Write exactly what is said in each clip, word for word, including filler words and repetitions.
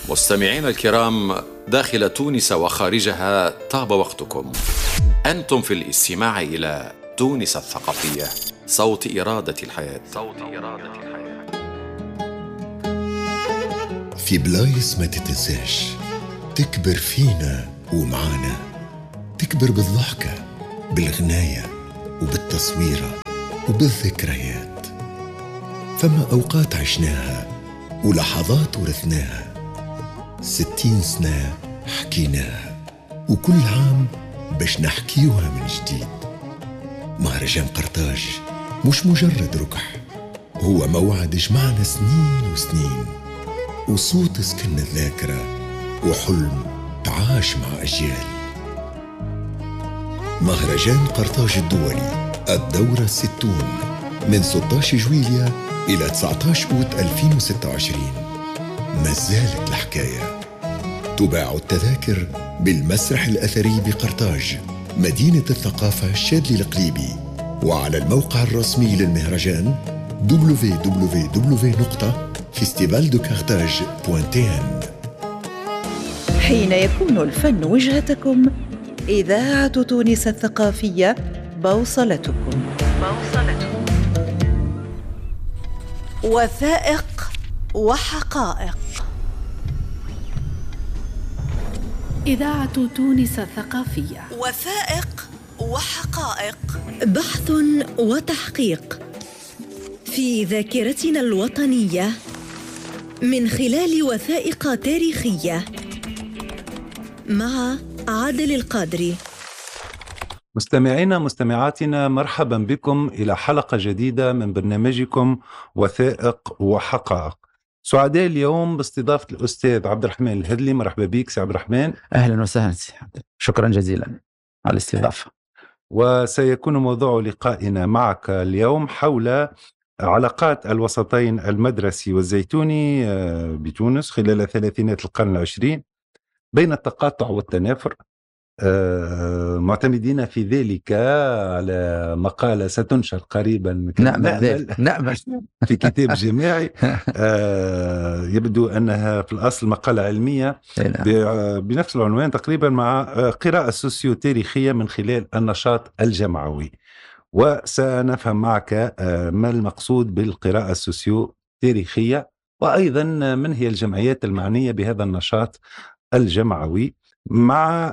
مستمعين الكرام داخل تونس وخارجها، طاب وقتكم. أنتم في الاستماع إلى تونس الثقافية، صوت إرادة الحياة. صوت إرادة الحياة. في بلايص ما تتنساش، تكبر فينا ومعانا، تكبر بالضحكة، بالغناية، وبالتصويرة، وبالذكريات. فما أوقات عشناها ولحظات ورثناها، ستين سنة حكيناها، وكل عام باش نحكيوها من جديد. مهرجان قرطاج مش مجرد ركح، هو موعد جمعنا سنين وسنين، وصوت سكن الذاكرة، وحلم تعاش مع أجيال. مهرجان قرطاج الدولي الدورة الستون، من ستة عشر جويلية إلى تسعة عشر أوت ألفين وستة وعشرين. ما زالت الحكاية. تباع التذاكر بالمسرح الأثري بقرطاج، مدينة الثقافة الشاذلي القليبي، وعلى الموقع الرسمي للمهرجان دبليو دبليو دبليو دوت فيستيفال دو كارتاج دوت تي ان. حين يكون الفن وجهتكم، إذاعة تونس الثقافية بوصلتكم. بوصلتكم. وثائق وحقائق. إذاعة تونس الثقافية. وثائق وحقائق، بحث وتحقيق في ذاكرتنا الوطنية من خلال وثائق تاريخية، مع عادل القادري. مستمعينا مستمعاتنا، مرحبا بكم إلى حلقة جديدة من برنامجكم وثائق وحقائق. سعداء اليوم باستضافة الأستاذ عبد الرحمن الهدلي. مرحبا بك سي عبد الرحمن. أهلا وسهلا سي عبد، شكرا جزيلا على الاستضافة. وسيكون موضوع لقائنا معك اليوم حول علاقات الوسطين المدرسي والزيتوني بتونس خلال ثلاثينات القرن العشرين بين التقاطع والتنافر، معتمدين في ذلك على مقالة ستنشر قريبا، نأمل نأمل في كتاب جماعي. يبدو أنها في الأصل مقالة علمية بنفس العنوان تقريبا، مع قراءة سوسيو تاريخية من خلال النشاط الجمعوي. وسنفهم معك ما المقصود بالقراءة السوسيو تاريخية، وأيضا من هي الجمعيات المعنية بهذا النشاط الجمعوي، مع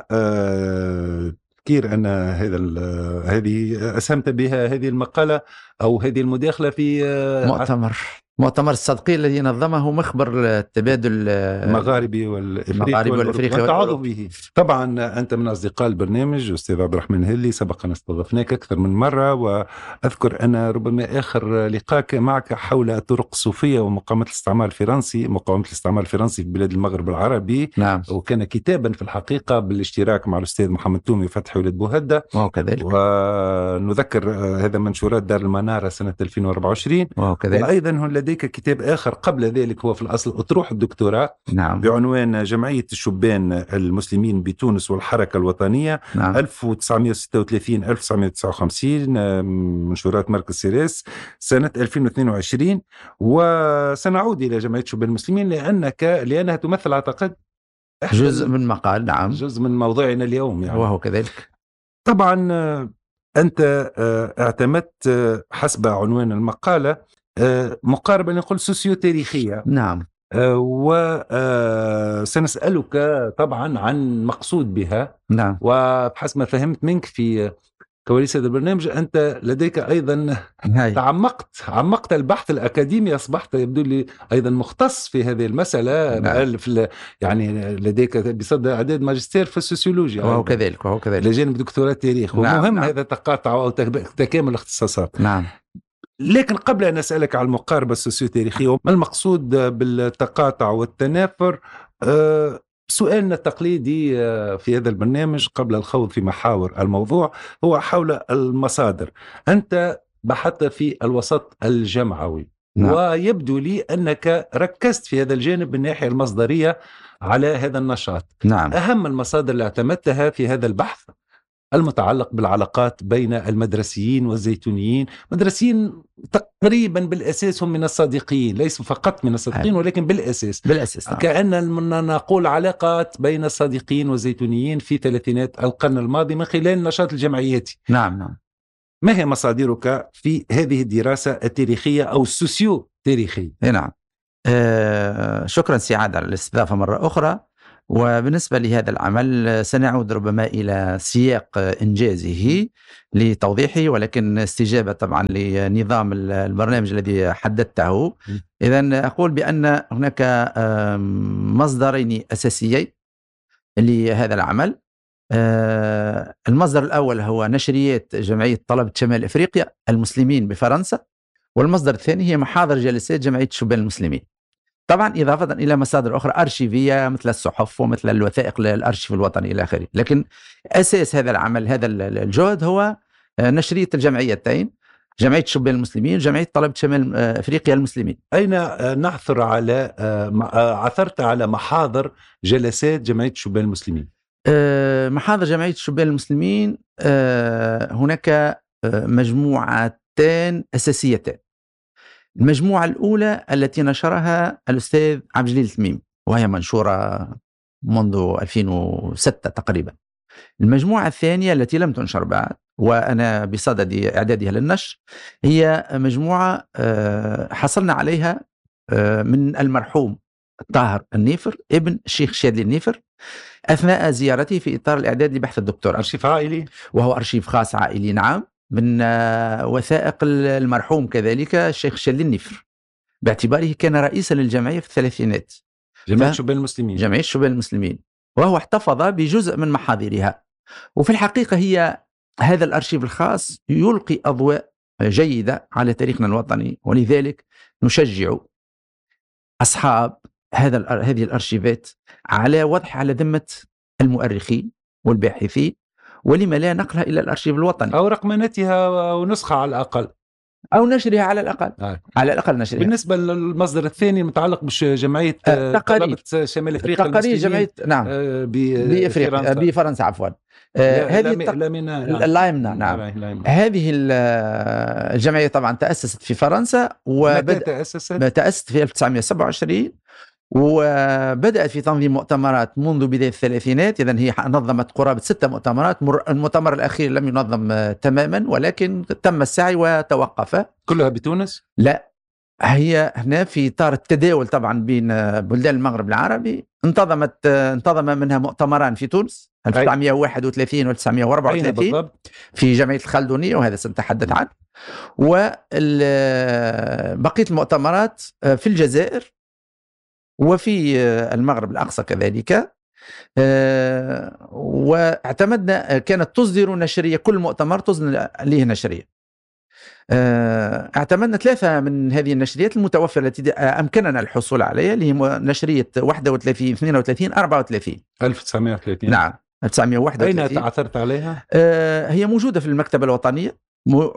تذكير أن هذا هذه أسهمت بها هذه المقالة أو هذه المداخلة في مؤتمر مؤتمر الصدقي الذي نظمه مخبر التبادل المغاربي والإفريقي وأنت عضو به. طبعا أنت من أصدقاء البرنامج أستاذ عبد الرحمن الهدلي، سبق أن استضفناك أكثر من مرة، وأذكر أن ربما آخر لقاء معك حول الطرق الصوفية ومقاومة الاستعمار الفرنسي مقاومة الاستعمار الفرنسي في بلاد المغرب العربي. نعم. وكان كتابا في الحقيقة بالاشتراك مع الأستاذ محمد تومي وفتحي ولد بوهدة، وكذلك ونذكر هذا منشورات دار المنارة سنة ألفين وأربعة وعشرين. وكذلك وأيضا لديك كتاب آخر قبل ذلك، هو في الأصل أطروحة الدكتوراه. نعم. بعنوان جمعية الشبان المسلمين بتونس والحركة الوطنية. نعم. ألف وتسعمائة وستة وثلاثين ألف وتسعمائة وتسعة وخمسين، منشورات مركز سيريس سنة ألفين واثنين وعشرين. وسنعود إلى جمعية الشبان المسلمين لأنك لأنها تمثل أعتقد جزء من مقال. نعم. جزء من موضوعنا اليوم يعني. وهو كذلك. طبعا أنت اعتمدت حسب عنوان المقالة مقاربة نقول سوسيو تاريخية. نعم. وسنسألك طبعا عن مقصود بها. نعم. وبحسب ما فهمت منك في كواليس هذا البرنامج، أنت لديك أيضا هاي. تعمقت عمقت البحث الأكاديمي، أصبحت يبدو لي أيضا مختص في هذه المسألة. نعم. يعني لديك بصدد إعداد ماجستير في السوسيولوجيا، وهو كذلك وهو كذلك لجانب دكتوراه تاريخ. نعم. ومهم نعم. هذا التقاطع أو تكامل الاختصاصات. نعم. لكن قبل أن أسألك على المقاربة السوسيو-تاريخية ما المقصود بالتقاطع والتنافر، سؤالنا التقليدي في هذا البرنامج قبل الخوض في محاور الموضوع هو حول المصادر. أنت بحثت في الوسط الجمعوي. نعم. ويبدو لي أنك ركزت في هذا الجانب من الناحية المصدرية على هذا النشاط. نعم. أهم المصادر اللي اعتمدتها في هذا البحث المتعلق بالعلاقات بين المدرسيين والزيتونيين. مدرسيين تقريبا بالأساس هم من الصادقين، ليس فقط من الصادقين ولكن بالأساس بالأساس نعم. كأن نقول علاقات بين الصادقين والزيتونيين في ثلاثينات القرن الماضي من خلال النشاط الجمعياتي. نعم نعم. ما هي مصادرك في هذه الدراسة التاريخية أو السوسيو تاريخية؟ نعم آه شكرا سعادة على الاستضافة مرة أخرى. وبالنسبة لهذا العمل سنعود ربما إلى سياق إنجازه لتوضيحه، ولكن استجابة طبعا لنظام البرنامج الذي حددته. إذن أقول بأن هناك مصدرين أساسيين لهذا العمل. المصدر الأول هو نشريات جمعية طلبة شمال أفريقيا المسلمين بفرنسا، والمصدر الثاني هي محاضر جلسات جمعية الشبان المسلمين، طبعا إضافة إلى مصادر أخرى أرشيفية مثل الصحف ومثل الوثائق للأرشيف الوطني إلى آخره. لكن أساس هذا العمل هذا الجهد هو نشرية الجمعيتين، جمعية الشبان المسلمين وجمعية طلبة شمال أفريقيا المسلمين. أين نعثر على عثرت على محاضر جلسات جمعية الشبان المسلمين؟ محاضر جمعية الشبان المسلمين هناك مجموعتان أساسيتان. المجموعة الأولى التي نشرها الأستاذ عبد الجليل التميمي وهي منشورة منذ ألفين وستة تقريبا. المجموعة الثانية التي لم تنشر بعد وأنا بصدد إعدادها للنشر هي مجموعة حصلنا عليها من المرحوم طاهر النيفر ابن الشيخ شادلي النيفر أثناء زيارته في إطار الإعداد لبحث الدكتوراه. أرشيف عائلي، وهو أرشيف خاص عائلي نعم، من وثائق المرحوم كذلك الشيخ شادلي النيفر، باعتباره كان رئيسا للجمعية في الثلاثينات، جمعية الشبان المسلمين جمعية الشبان المسلمين، وهو احتفظ بجزء من محاضرها. وفي الحقيقة هي هذا الأرشيف الخاص يلقي أضواء جيدة على تاريخنا الوطني، ولذلك نشجع أصحاب هذا هذه الأرشيفات على وضعها على ذمة المؤرخين والباحثين، ولما لا نقلها إلى الأرشيف الوطني أو رقمنتها ونسخة على الأقل أو نشرها على الأقل آه. على الأقل نشرها. بالنسبة للمصدر الثاني المتعلق بجمعية طلبة شمال أفريقيا تقارير جمعية نعم آه بأفريقيا بفرنسا عفوا هذه اللايمنا نعم. هذه الجمعية طبعا تأسست في فرنسا وبدأت تأسست تأسست في ألف وتسعمائة وسبعة وعشرين وبدأت في تنظيم مؤتمرات منذ بداية الثلاثينات. إذن هي نظمت قرابة ستة مؤتمرات. المؤتمر الأخير لم ينظم تماما ولكن تم السعي وتوقف. كلها بتونس؟ لا، هي هنا في إطار التداول طبعا بين بلدان المغرب العربي. انتظمت انتظم منها مؤتمران في تونس ألف وتسعمائة وواحد وثلاثين و ألف وتسعمائة وأربعة وثلاثين في جمعية الخلدونية، وهذا سنتحدث عنه. وبقية المؤتمرات في الجزائر وفي المغرب الأقصى كذلك. واعتمدنا كانت تصدر نشرية، كل مؤتمر تصدر له نشرية. اعتمدنا ثلاثة من هذه النشريات المتوفرة التي أمكننا الحصول عليها، اللي هي نشرية واحد وثلاثين اثنين وثلاثين أربعة وثلاثين ألف وتسعمائة وثلاثين نعم ألف وتسعمائة وواحد وثلاثين. أين تعثرت عليها؟ هي موجودة في المكتبة الوطنية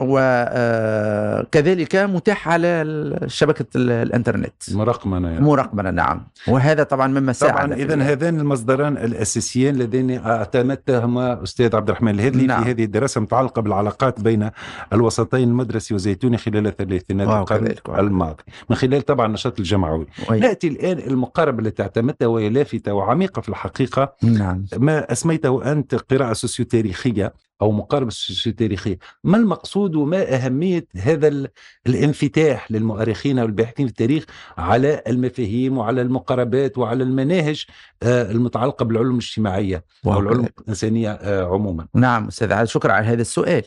وكذلك متاح على شبكة الانترنت مرقمنة يعني. مرقمنة نعم. وهذا طبعا مما ساعد. طبعا إذن هذان المصدران الأساسيين اللذين اعتمدتهما أستاذ عبد الرحمن الهذلي نعم. في هذه الدراسة المتعلقة بالعلاقات بين الوسطين المدرسي والزيتوني خلال الثلاثينات القرن الماضي من خلال طبعا النشاط الجمعوي. وي. نأتي الآن المقاربة التي اعتمدتها وهي لافتة وعميقة في الحقيقة نعم. ما أسميته أنت قراءة سوسيو تاريخية أو مقاربة سوسيو تاريخية. ما المقصود وما أهمية هذا الانفتاح للمؤرخين والباحثين في التاريخ على المفاهيم وعلى المقاربات وعلى المناهج المتعلقة بالعلوم الاجتماعية أو العلوم الإنسانية عموما؟ نعم أستاذ عاد، شكرا على هذا السؤال.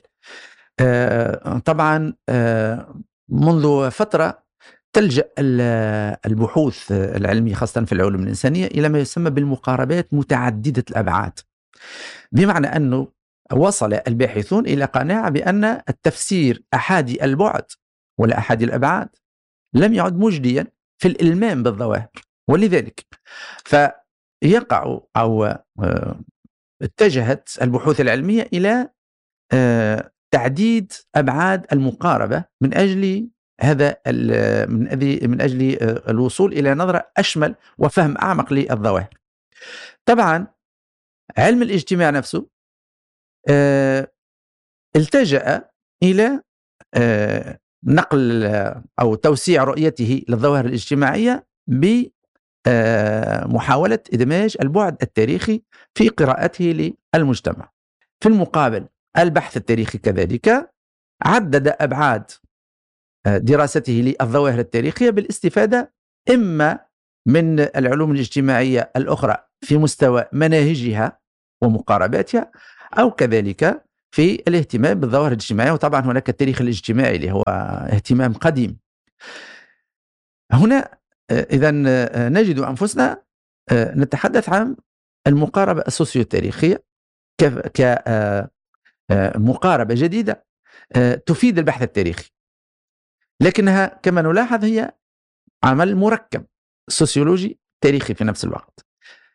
طبعا منذ فترة تلجأ البحوث العلمية خاصة في العلوم الإنسانية إلى ما يسمى بالمقاربات متعددة الأبعاد، بمعنى أنه وصل الباحثون إلى قناعة بأن التفسير أحادي البعد ولا أحادي الأبعاد لم يعد مجديا في الإلمام بالظواهر، ولذلك فيقع أو اتجهت البحوث العلمية إلى تعديد أبعاد المقاربة من أجل هذا من أجل من أجل الوصول إلى نظرة أشمل وفهم أعمق للظواهر. طبعا علم الاجتماع نفسه آه التجأ إلى آه نقل أو توسيع رؤيته للظواهر الاجتماعية بمحاولة إدماج البعد التاريخي في قراءته للمجتمع. في المقابل البحث التاريخي كذلك عدد أبعاد دراسته للظواهر التاريخية بالاستفادة إما من العلوم الاجتماعية الأخرى في مستوى مناهجها ومقارباتها، أو كذلك في الاهتمام بالظواهر الاجتماعية. وطبعا هناك التاريخ الاجتماعي اللي هو اهتمام قديم. هنا إذا نجد أنفسنا نتحدث عن المقاربة السوسيو-تاريخية كمقاربة جديدة تفيد البحث التاريخي، لكنها كما نلاحظ هي عمل مركب سوسيولوجي تاريخي في نفس الوقت.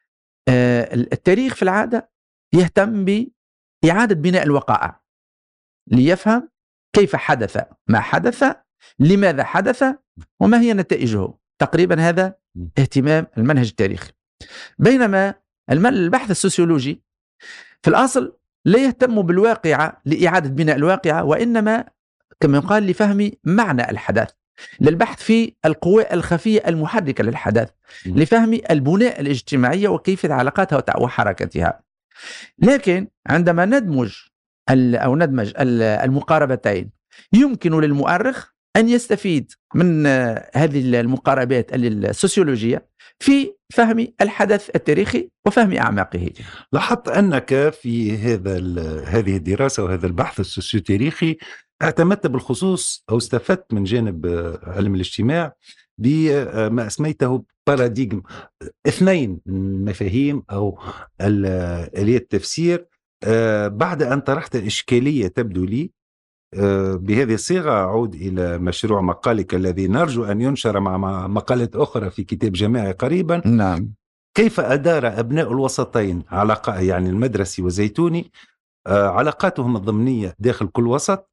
التاريخ في العادة يهتم بإعادة بناء الوقائع ليفهم كيف حدث ما حدث، لماذا حدث، وما هي نتائجه. تقريبا هذا اهتمام المنهج التاريخي. بينما البحث السوسيولوجي في الأصل لا يهتم بالواقعة لإعادة بناء الواقعة، وإنما كما يقال لفهم معنى الحدث، للبحث في القوى الخفية المحركة للحدث، لفهم البناء الاجتماعية وكيف علاقاتها وحركتها. لكن عندما ندمج أو ندمج المقاربتين يمكن للمؤرخ أن يستفيد من هذه المقاربات السوسيولوجية في فهم الحدث التاريخي وفهم أعماقه. لاحظت أنك في هذا هذه الدراسة وهذا البحث السوسيو-تاريخي اعتمدت بالخصوص أو استفدت من جانب علم الاجتماع بما أسميته باراديغم، اثنين مفاهيم أو آلية تفسير. بعد أن طرحت إشكالية تبدو لي بهذه الصيغة، أعود إلى مشروع مقالك الذي نرجو أن ينشر مع مقالات أخرى في كتاب جامعي قريبا. نعم. كيف أدار أبناء الوسطين علاقة، يعني المدرسي والزيتوني، علاقاتهم الضمنية داخل كل وسط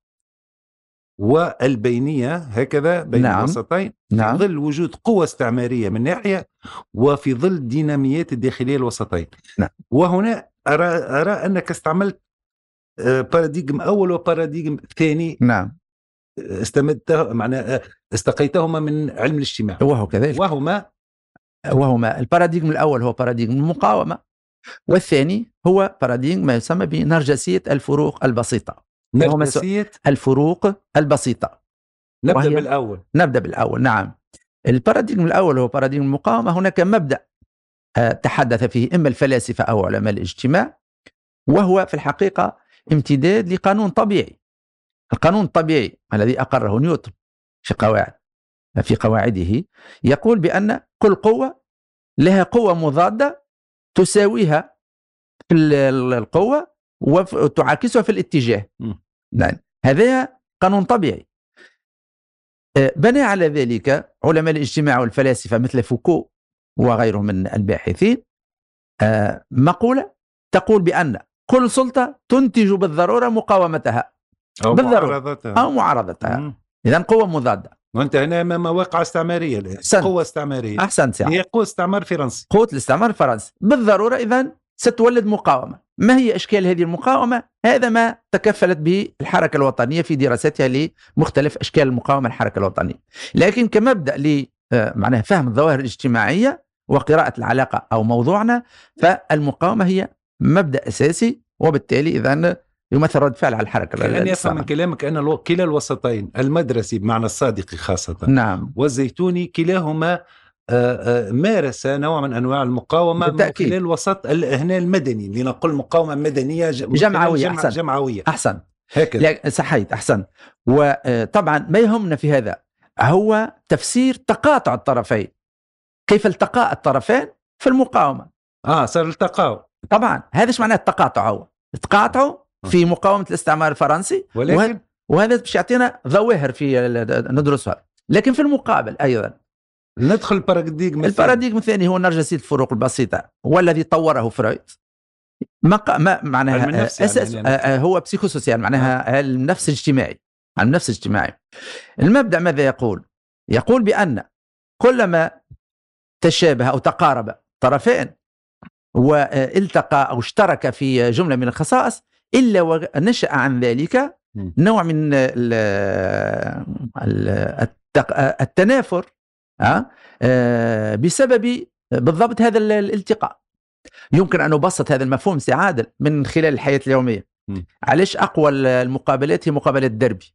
والبينية هكذا بين نعم. الوسطين، نعم. في ظل وجود قوة استعمارية من ناحية وفي ظل ديناميات الداخلية الوسطين. نعم. وهنا أرى, أرى أنك استعملت باراديغم أول وباراديغم ثاني. نعم. استمدته معناه استقيتهما من علم الاجتماع. وهو كذلك. وهما وهما الباراديغم الأول هو باراديغم المقاومة، والثاني هو باراديغم ما يسمى بنرجسية الفروق البسيطة. نرجسية الفروق البسيطة. نبدأ بالأول. نبدأ بالأول. نعم. الباراديغم الأول هو باراديغم المقاومة. هناك مبدأ تحدث فيه إما الفلاسفة أو علماء الاجتماع، وهو في الحقيقة امتداد لقانون طبيعي. القانون الطبيعي الذي أقره نيوتن في قواعد في قواعده يقول بأن كل قوة لها قوة مضادة تساويها في القوة وتعاكسها في الاتجاه. يعني هذا قانون طبيعي. بنى على ذلك علماء الاجتماع والفلاسفة مثل فوكو وغيرهم من الباحثين مقولة تقول بأن كل سلطة تنتج بالضرورة مقاومتها أو بالضرورة معارضتها أو معارضتها. إذن قوة مضادة. وأنت هنا أمام واقع استعمارية، قوة استعمارية. أحسنت. هي قوة استعمار فرنسي، قوة الاستعمار الفرنسي بالضرورة. إذن ستولد مقاومة. ما هي أشكال هذه المقاومة؟ هذا ما تكفلت به الحركة الوطنية في دراستها لمختلف أشكال المقاومة الحركة الوطنية. لكن كمبدأ ل معناه فهم الظواهر الاجتماعية وقراءة العلاقة أو موضوعنا، فالمقاومة هي مبدأ أساسي، وبالتالي إذن يمثل رد فعل على الحركة. يعني أفهم من كلامك أن كلا الوسطين، المدرسي بمعنى الصادق خاصة نعم والزيتوني، كلاهما مارس نوع من أنواع المقاومة من خلال الوسط هنا المدني، لنقول مقاومة مدنية جمعوية. جمع أحسن. جمعوية. أحسن هكذا صحيت. أحسن. وطبعا ما يهمنا في هذا هو تفسير تقاطع الطرفين، كيف التقى الطرفين في المقاومة. آه صار التقاو. طبعا هذا ايش معناه التقاطع؟ هو تقاطعوا في مقاومة الاستعمار الفرنسي، ولكن وهذا باش يعطينا ظواهر في ندرسها. لكن في المقابل أيضا ندخل الباراديغم الباراديغم الثاني هو نرجسية الفروق البسيطة، والذي طوره فرويد. ما ما معناها أساس يعني يعني هو بسيكوسوسيال، معناها النفس الاجتماعي، عن النفس الاجتماعي. المبدأ ماذا يقول؟ يقول بأن كلما تشابه أو تقارب طرفين والتقى أو اشترك في جملة من الخصائص إلا ونشأ عن ذلك نوع من التنافر بسبب بالضبط هذا الالتقاء. يمكن أن نبسط هذا المفهوم سي عادل من خلال الحياة اليومية. علاش أقوى المقابلات هي مقابلة دربي؟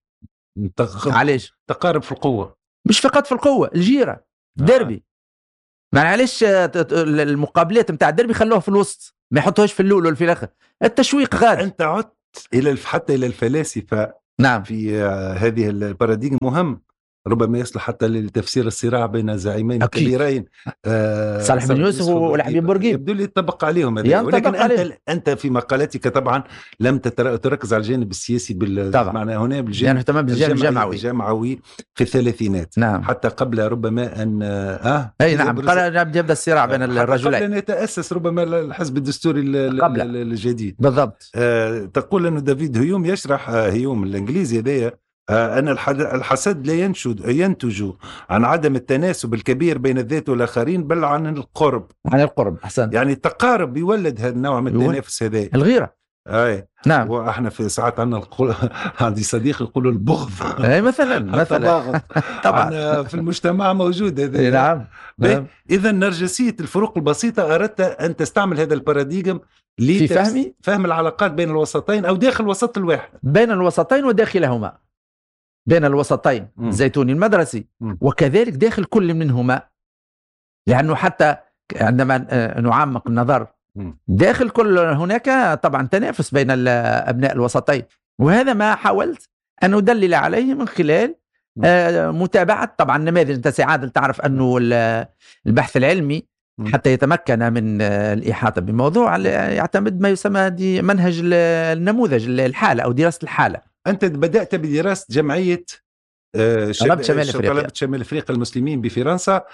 علاش؟ تقارب في القوة، مش فقط في القوة، الجيرة دربي. آه. معنى علاش المقابلات نتاع الدربي خلوها في الوسط، ما يحطوهاش في الاول ولا في الاخر، التشويق غادي. انت عدت الى حتى الى الفلاسفه. نعم. في هذه الباراديغم مهم ربما يصلح حتى لتفسير الصراع بين زعيمين كبيرين، آه صالح بن يوسف والحبيب بورقيب، يبدو لي يطبق عليهم هذا. ولكن انت انت في مقالاتك طبعا لم تركز على الجانب السياسي بالمعنى هنا، بالجانب يعني بالجانب الجمعوي الجمعوي في الثلاثينات. نعم. حتى قبل ربما ان اه اي نعم قبل يبدا الصراع بين الرجلين، قبل ان يتاسس ربما الحزب الدستوري الجديد. بالضبط. آه تقول انه دافيد هيوم يشرح، آه هيوم الانجليزي هذايا، أن الحسد لا ينتج عن عدم التناسب الكبير بين الذات والآخرين، بل عن القرب. عن القرب، أحسن. يعني التقارب يولد هذا النوع من التنافس هذا، الغيرة. أي نعم. وإحنا في ساعات عندنا القول... عندي صديق يقول البغض. أي مثلا مثلا طبعا في المجتمع موجود هذا. نعم. نعم. إذا نرجسية الفروق البسيطة أردت أن تستعمل هذا الباراديغم في فهم فهم العلاقات بين الوسطين أو داخل الوسط الواحد، بين الوسطين وداخلهما، بين الوسطين الزيتوني المدرسي م. وكذلك داخل كل منهما، لأنه حتى عندما نعمق النظر م. داخل كل هناك طبعا تنافس بين أبناء الوسطين، وهذا ما حاولت أن أدلل عليه من خلال آه متابعة طبعا نماذج. أنت سعادل تعرف أنه البحث العلمي حتى يتمكن من الإحاطة بموضوع يعتمد ما يسمى منهج النموذج الحالة أو دراسة الحالة. أنت بدأت بدراسة جمعية طلبة شمال أفريقيا طلبة شمال أفريقيا المسلمين بفرنسا،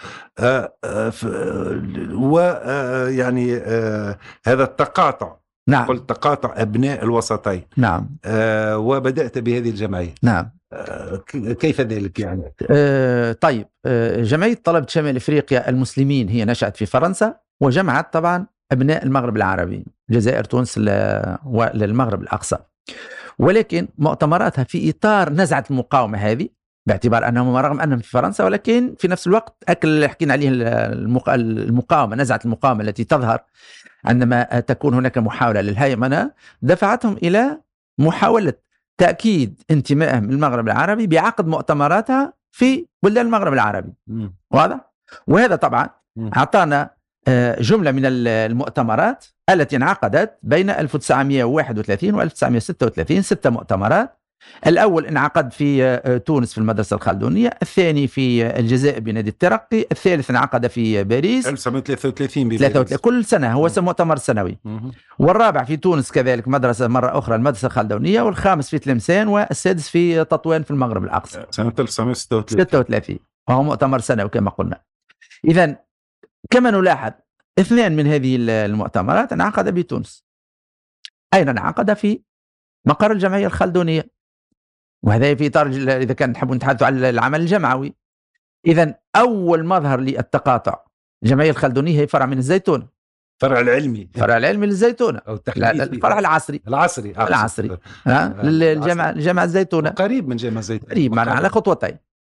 ويعني هذا التقاطع. نعم. قلت تقاطع أبناء الوسطين. نعم. وبدأت بهذه الجمعية. نعم. كيف ذلك يعني؟ آه طيب، آه جمعية طلبة شمال أفريقيا المسلمين هي نشأت في فرنسا، وجمعت طبعا أبناء المغرب العربي، الجزائر، تونس والمغرب الأقصى، ولكن مؤتمراتها في إطار نزعة المقاومة هذه، باعتبار أنهم رغم أنهم في فرنسا ولكن في نفس الوقت أكل اللي حكينا عليه المقاومة، نزعة المقاومة التي تظهر عندما تكون هناك محاولة للهيمنة، دفعتهم إلى محاولة تأكيد انتمائهم للمغرب العربي بعقد مؤتمراتها في بلدان المغرب العربي. واضح؟ وهذا طبعا أعطانا جملة من المؤتمرات التي انعقدت بين ألف وتسعمائة وواحد وثلاثين و ألف وتسعمائة وستة وثلاثين، ستة مؤتمرات. الأول انعقد في تونس في المدرسة الخلدونية، الثاني في الجزائر بنادي الترقي، الثالث انعقد في باريس ألف وتسعمائة وثلاثة وثلاثين بباريس. كل سنة هو مؤتمر سنوي. والرابع في تونس كذلك مدرسة مرة أخرى المدرسة الخلدونية، والخامس في تلمسان، والسادس في تطوان في المغرب الأقصى سنة ألف وتسعمائة وستة وثلاثين، وهو مؤتمر سنوي كما قلنا. إذن كما نلاحظ اثنان من هذه المؤتمرات انعقد بتونس. أين انعقد؟ في مقر الجمعية الخلدونية، وهذا في إطار إذا كان نحب نتحدث على العمل الجمعوي. إذن أول مظهر للتقاطع الجمعية الخلدونية هي فرع من الزيتون، فرع العلمي، فرع العلمي للزيتونة، أو الفرع العصري العصري العصري للجامعة الجامعة الزيتونة، قريب من جامعة الزيتونة، قريب معنا على خطوتين.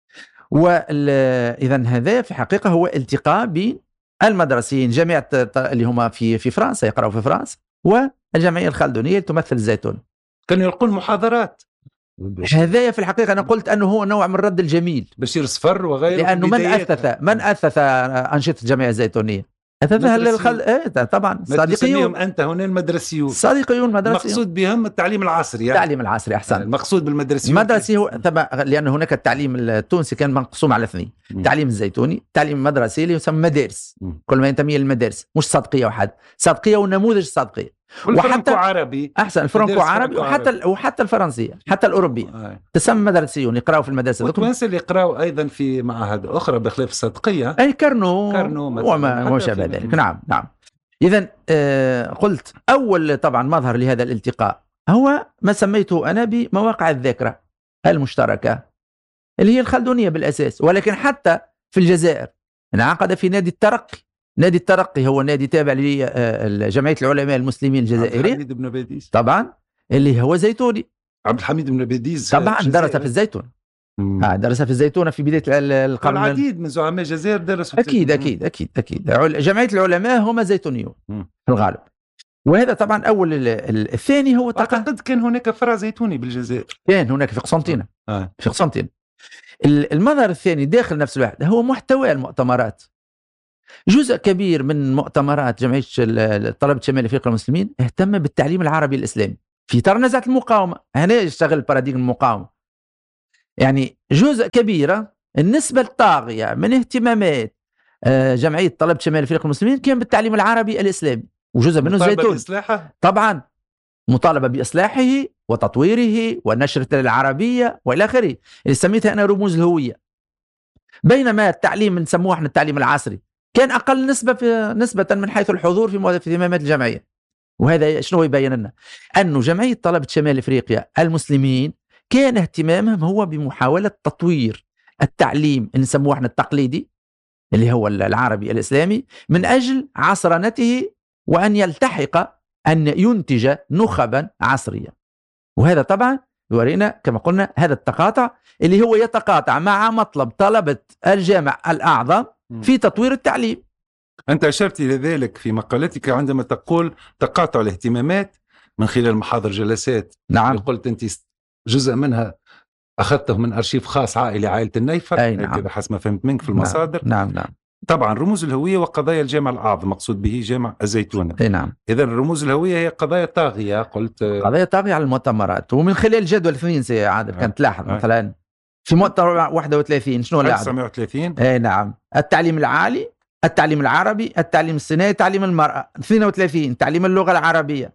وإذن هذا في حقيقة هو التقاء بين المدرسيين جامعة اللي هما في في فرنسا يقرأوا في فرنسا، والجمعية الخلدونية تمثل الزيتون. كانوا يلقون محاضرات. هذا في الحقيقة أنا قلت أنه هو نوع من الرد الجميل، بشير صفر وغيره، لأنه من أثث من أثث أنشطة الجمعية الزيتونية أثثها للخل... إيه طبعا صديقيون. أنت هنا المدرسيون، صديقيون مدرسيون، مقصود بهم التعليم العصري يعني. التعليم العصري أحسن. المقصود بالمدرسيون المدرسي هو طبعا لأن هناك التعليم التونسي كان مقسوم على اثنين، التعليم الزيتوني، التعليم المدرسي اللي يسمى مدارس، م. كل ما ينتمي للمدارس، مش صدقية واحد، صدقية ونموذج صدقية، وحتى عربي احسن الفرنكو عربي، وحتى وحتى الفرنسيه، حتى الاوروبيه آه. تسمى مدرسيون يقراوا في المدارس، والتوانسه اللي يقراوا ايضا في معاهد اخرى بخلاف الصدقيه، اي كرنو كرنو وما وما شابه ذلك. نعم نعم. اذا آه قلت اول طبعا مظهر لهذا الالتقاء هو ما سميته انا بمواقع الذاكره المشتركه اللي هي الخلدونيه بالاساس، ولكن حتى في الجزائر انعقد في نادي الترقي. نادي الترقي هو نادي تابع لجمعية العلماء المسلمين الجزائريين طبعا، اللي هو زيتوني. عبد الحميد بن بديز طبعا درس في الزيتون. آه درس في الزيتونة في بداية القرن. العديد من زعماء الجزائر درسوا. أكيد أكيد أكيد أكيد جمعية العلماء هم زيتونيون في الغالب. وهذا طبعا أول. الثاني هو أعتقد كان هناك فرع زيتوني بالجزائر. كان هناك في قسنطينة. آه. في قسنطينة. المظهر الثاني داخل نفس الواحد هو محتوى المؤتمرات. جزء كبير من مؤتمرات جمعية طلبة شمال أفريقيا المسلمين اهتم بالتعليم العربي الإسلامي في إطار نزعة المقاومة. هنا يشتغل باراديغم المقاومة. يعني جزء كبيرة النسبة الطاغية من اهتمامات جمعية طلبة شمال أفريقيا المسلمين كان بالتعليم العربي الإسلامي، وجزء منه زيتون. طبعا مطالبة بإصلاحه وتطويره ونشر العربية وإلى آخره، اللي سميتها أنا رموز الهوية. بينما التعليم نسموه احنا التعليم العصري كان أقل نسبة في نسبة من حيث الحضور في اهتمامات الجمعية. وهذا شنو يبين لنا؟ أنه جمعية طلبة شمال أفريقيا المسلمين كان اهتمامهم هو بمحاولة تطوير التعليم اللي نسموه احنا التقليدي اللي هو العربي الإسلامي من أجل عصرنته، وأن يلتحق أن ينتج نخبا عصرية. وهذا طبعا يورينا كما قلنا هذا التقاطع اللي هو يتقاطع مع مطلب طلبة الجامع الأعظم في تطوير التعليم. أنت أشرت إلى ذلك في مقالتك عندما تقول تقاطع الاهتمامات من خلال محاضر جلسات. نعم. قلت أنت جزء منها أخذته من أرشيف خاص عائلي عائلة النيفر. أي نعم. كذا حسب ما فهمت منك في المصادر. نعم نعم. طبعا رموز الهوية وقضايا الجامع الأعظم مقصود به جامع الزيتونة. أي نعم. إذا رموز الهوية هي قضايا طاغية. قلت قضايا طاغية على المؤتمرات. ومن خلال جدول اثنين سي عادل آه. كانت تلاحظ آه. مثلا في مؤتمر واحد وثلاثين شنو لاحظ؟ ألف وتسعمائة وثلاثين. أي نعم. التعليم العالي، التعليم العربي، التعليم الصناعي، تعليم المرأة. اثنين وثلاثين تعليم اللغة العربية،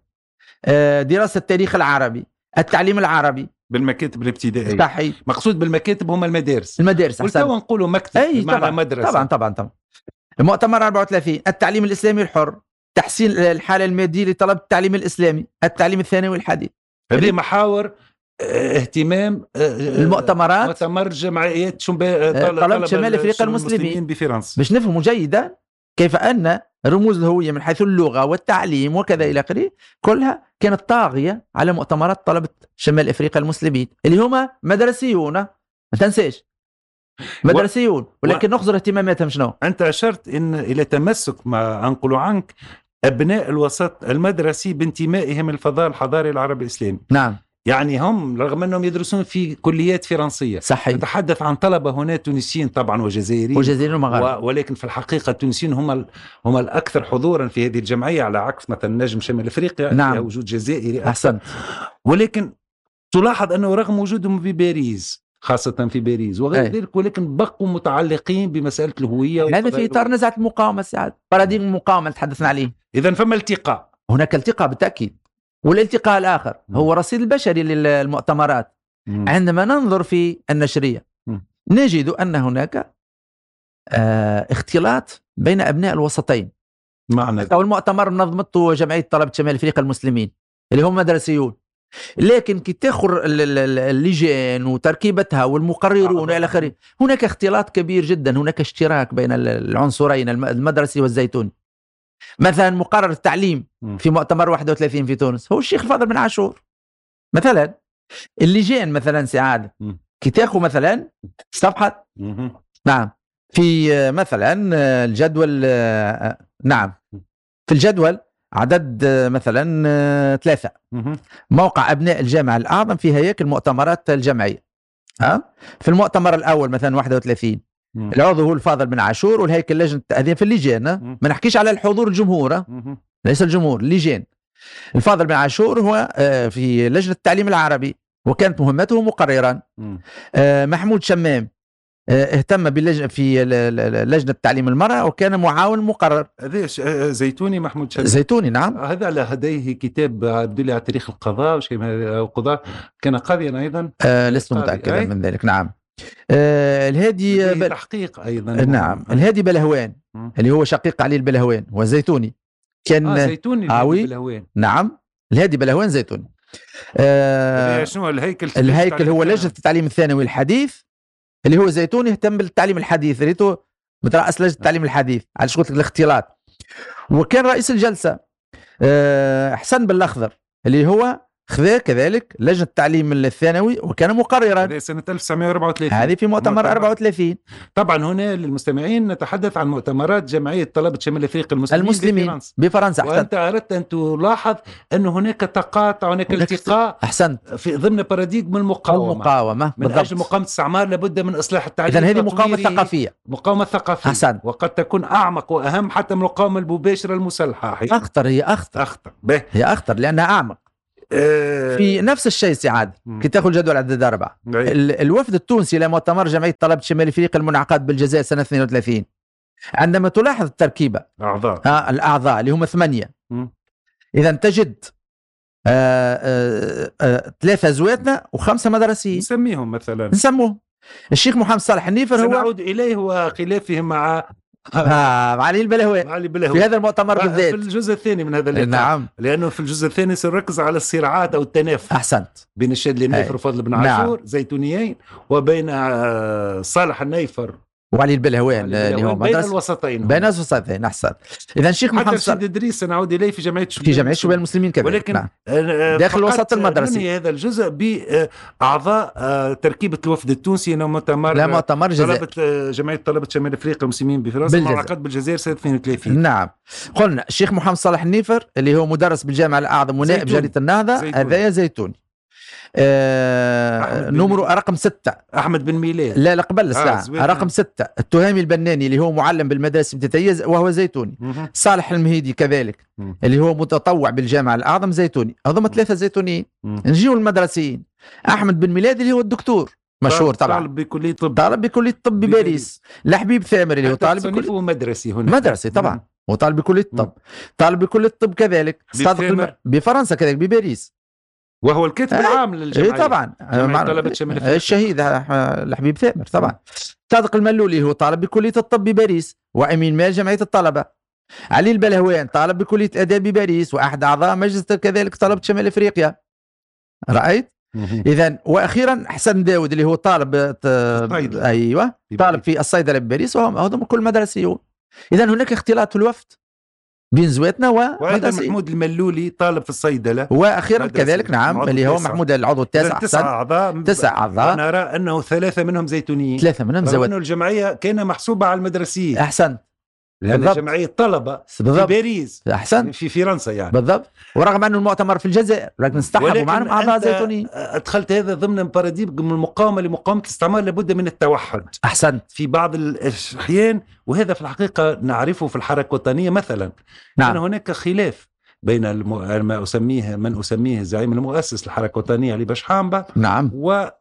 دراسة التاريخ العربي، التعليم العربي بالمكاتب الابتدائية. صحيح. مقصود بالمكاتب هم المدارس. المدارس أحسن. قلت نقولوا مكتب بمعنى مدرسة. طبعا طبعا طبعا. المؤتمر أربعة وثلاثين التعليم الإسلامي الحر، تحسين الحالة المادية لطلب التعليم الإسلامي، التعليم الثانوي الحديث. هذه محاور اهتمام المؤتمرات. مؤتمر جمعيات طلبة شمال أفريقيا المسلمين بفرنسا باش نفهموا جيدا كيف أن رموز الهوية من حيث اللغة والتعليم وكذا إلى آخره كلها كانت طاغية على مؤتمرات طلبة شمال أفريقيا المسلمين اللي هما مدرسيون. ما تنساش مدرسيون، ولكن و... نخزر اهتماماتهم شنو؟ أنت أشرت إن إلى تمسك ما أنقل عنك أبناء الوسط المدرسي بانتمائهم الفضاء الحضاري العربي الإسلامي. نعم. يعني هم رغم أنهم يدرسون في كليات فرنسية. صحيح. نتحدث عن طلبة هنا تونسيين طبعا وجزائريين وجزائريين ومغاربة. و... ولكن في الحقيقة التونسيين هم ال... هم الأكثر حضورا في هذه الجمعية على عكس مثلا نجم شمال أفريقيا. نعم. فيها وجود جزائري. أحسنت. ولكن تلاحظ أنه رغم وجودهم في باريس خاصة في باريس وغير ذلك ولكن بقوا متعلقين بمسألة الهوية. هذا في إطار نزعة المقاومة سعد، باراديغم المقاومة اللي تحدثنا عليه. إذن فما التقاء. هناك التقاء بالتأكيد. والالتقاء الآخر هو الرصيد البشري للمؤتمرات. م. عندما ننظر في النشرية م. نجد أن هناك آه اختلاط بين أبناء الوسطين. معنى أو المؤتمر منظمته جمعية طلبة شمال أفريقيا المسلمين اللي هم مدرسيون، لكن كي تأخر اللجان وتركيبتها والمقررون إلى آخره هناك اختلاط كبير جدا، هناك اشتراك بين العنصرين المدرسي والزيتوني. مثلا مقرر التعليم في مؤتمر واحد وثلاثين في تونس هو الشيخ الفاضل بن عاشور مثلا. اللجان مثلا سعادة كي تأخذ مثلا صفحة نعم في مثلا الجدول نعم في الجدول عدد مثلا ثلاثة موقع أبناء الجامعة الأعظم في هياكل المؤتمرات الجمعية. ها في المؤتمر الأول مثلا واحد وثلاثين العضو هو الفاضل بن عاشور والهيكل لجنة التأذين في اللجان. ما نحكيش على الحضور الجمهور، ليس الجمهور اللجان. الفاضل بن عاشور هو في لجنة التعليم العربي وكانت مهمته مقررا. محمود شمام اهتم باللجنة في لجنة تعليم المرأة وكان معاون مقرر. هذا زيتوني محمود شمام. زيتوني نعم. هذا على هديه كتاب عبد الله على تاريخ القضاء وشيء من القضاء كان قاضيا أيضا. آه لست متأكدا من ذلك. نعم. آه الهادي بل... تحقيق أيضا. نعم. الهادي بلهوان م. اللي هو شقيق علي البلهوان وزيتوني كان آه زيتوني آوي. بلهوان. نعم الهادي بلهوان زيتوني. آه شنو الهيكل؟ الهيكل هو لجنة التعليم الثانوي الحديث اللي هو زيتوني يهتم بالتعليم الحديث، ريتو مترأس لجنة التعليم الحديث على شغلة الاختلاط. وكان رئيس الجلسة آه حسن بالأخضر اللي هو خذا كذلك لجنة التعليم الثانوي وكان مقررا. هذه سنة ألف وتسعمائة وأربعة وثلاثين، هذه في مؤتمر أربعة وثلاثين. طبعا هنا للمستمعين نتحدث عن مؤتمرات جمعية طلبة شمال أفريقيا المسلمين, المسلمين بفرنسا, بفرنسا. وأنت أردت أن تلاحظ أن هناك تقاطع، هناك التقاء أحسنت في ضمن باراديغم المقاومة. المقاومة من أجل مقاومة الاستعمار لابد من إصلاح التعليم. إذن هذه مقاومة ثقافية. مقاومة ثقافية. أحسن. وقد تكون أعمق وأهم حتى من المقاومة المباشرة المسلحة. أخطر، هي أخطر أخطر به. هي أخطر لأنها أعمق. أه في نفس الشيء سعاد كي تاخذ جدول عدد أربعة. الوفد التونسي لمؤتمر جمعية طلبة شمال أفريقيا المنعقد بالجزائر سنة اثنين وثلاثين، عندما تلاحظ التركيبة أعضاء آه الأعضاء اللي هم ثمانية، إذا تجد آه آه آه ثلاثة زواتنا وخمسة مدرسيين. نسميهم مثلا نسموه الشيخ محمد صالح النيفر. هو سنعود إليه وخلافه مع آه علي البلهوي في هذا المؤتمر بالذات في الجزء الثاني من هذا اللقاء. نعم. لأنه في الجزء الثاني سنركز على الصراعات أو التنافس. أحسنت. بين الشاذلي النيفر وفضل بن عاشور نعم. زيتونيين، وبين صالح النيفر وعلي البلهوان اللي هو بين الوسطين بين الوسطين. أحسن. إذا الشيخ محمد صالح إدريس سنعود إليه في جمعية في جمعية شباب المسلمين كذلك، ولكن نعم. داخل الوسط المدرسي. هذا الجزء بأعضاء تركيبة الوفد التونسي لمؤتمر لا مؤتمر الجزائر طلبة جمعية طلبة شمال أفريقيا المسلمين بفرنسا المنعقد بالجزائر سنة اثنين وثلاثين. نعم. قلنا الشيخ محمد صالح النيفر اللي هو مدرس بالجامعة الأعظم ونائب جريدة النهضة، هذايا زيتوني. آه نمرو رقم ستة أحمد بن ميلاد. لا لا قبل الساعة آه رقم ستة التهامي البناني اللي هو معلم بالمدارس الابتدائية وهو زيتوني. مه. صالح المهيدي كذلك مه. اللي هو متطوع بالجامعة الأعظم زيتوني. هذوما ثلاثة زيتونيين. نجيو المدرسيين. أحمد بن ميلاد اللي هو الدكتور مشهور طبعا، طالب بكلية طب طالب بكلية طب بباريس. لحبيب ثامر اللي هو طالب بكلية مدرسي هنا مدرسي طبعا مه. وطالب بكلية طب. طالب بكلية طب كذلك صادق الم... بفرنسا كذلك بباريس، وهو الكاتب العام للجمعية. اي طبعا طلبة شمال أفريقيا الشهيد الحبيب ثامر طبعا. صادق الملولي هو طالب بكلية الطب بباريس وأمين مال جمعية الطلبة. علي البلهوان طالب بكلية آداب بباريس وأحد أعضاء مجلس كذلك طلبة شمال أفريقيا. رأيت؟ إذن وأخيرا حسن داود اللي هو طالب أيوة طالب في الصيدلة بباريس، وهم هذول كل مدرسيون. إذن هناك اختلاط في الوفد بين زواتنا وأيضا محمود الملولي طالب في الصيدلة، وأخيرا كذلك نعم اللي هو محمود العضو التاسع. تسعة أعضاء تسع أعضاء نرى أنه ثلاثة منهم زيتونيين، ثلاثة منهم زوات. لأنه الجمعية كان محسوبة على المدرسيين. أحسن. لأن جمعية طلبة في باريس أحسن في فرنسا يعني بالضبط، ورغم أنه المؤتمر في الجزائر لكن استحبوا معهم أعضاء زيتونيين. أدخلت هذا ضمن باراديم المقاومة لمقاومة الاستعمار، لابد من التوحد. أحسن. في بعض الأحيان، وهذا في الحقيقة نعرفه في الحركة الوطنية مثلا. نعم. أن هناك خلاف بين الم... ما أسميه من أسميه الزعيم المؤسس للحركة الوطنية علي بشحامبة نعم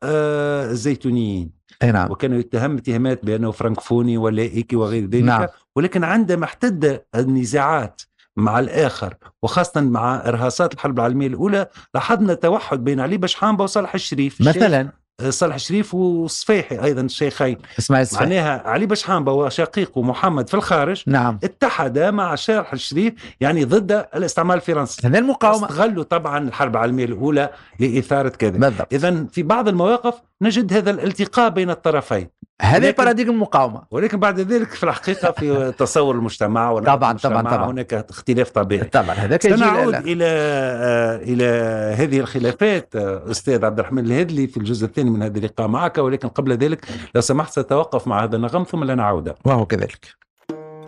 والزيتونيين. نعم. وكانوا يتهم اتهامات بأنه فرانكفوني ولائكي وغير ذلك. نعم. ولكن عندما احتد النزاعات مع الآخر وخاصة مع إرهاصات الحرب العالمية الأولى، لاحظنا توحد بين علي بشحامبة وصالح الشريف مثلا. صالح الشريف والصفيحي أيضا الشيخين. اسماعيل الصفيحي. معناها علي بشحامبة وشقيقه محمد في الخارج نعم. اتحد مع صالح الشريف يعني ضد الاستعمار الفرنسي. هذه المقاومة. استغلوا طبعا الحرب العالمية الأولى لإثارة كذا. إذن في بعض المواقف نجد هذا الالتقاء بين الطرفين. هذه باراديم المقاومة. ولكن بعد ذلك في الحقيقة في تصور المجتمع طبعا طبعا طبعا هناك اختلاف طبيعي. طبعا هذا سنعود إلى إلى هذه الخلافات أستاذ عبد الرحمن الهدلي في الجزء الثاني من هذا اللقاء معك، ولكن قبل ذلك لو سمحت سأتوقف مع هذا النغم ثم لنعود. وهو كذلك.